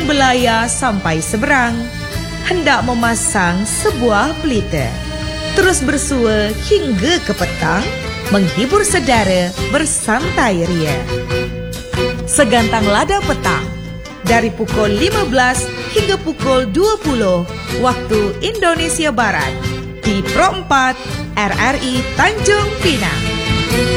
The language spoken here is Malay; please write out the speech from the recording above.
Tanjung Belaya sampai seberang, hendak memasang sebuah pelita. Terus bersua hingga ke petang, menghibur saudara bersantai ria. Segantang lada petang, dari pukul 15 hingga pukul 20 waktu Indonesia Barat, di Pro 4 RRI Tanjung Pinang.